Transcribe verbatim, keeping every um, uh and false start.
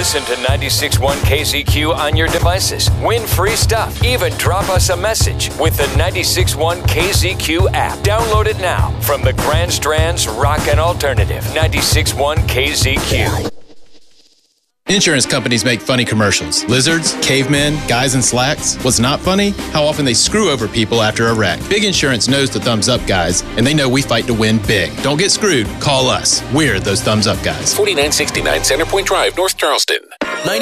Listen to ninety-six point one K Z Q on your devices. Win free stuff. Even drop us a message with the ninety-six point one K Z Q app. Download it now from the Grand Strand's Rock and Alternative. ninety-six point one K Z Q. Insurance companies make funny commercials. Lizards, cavemen, guys in slacks. What's not funny? How often they screw over people after a wreck. Big Insurance knows the thumbs up guys, and they know we fight to win big. Don't get screwed. Call us. We're those thumbs up guys. forty-nine sixty-nine Center Point Drive, North Charleston.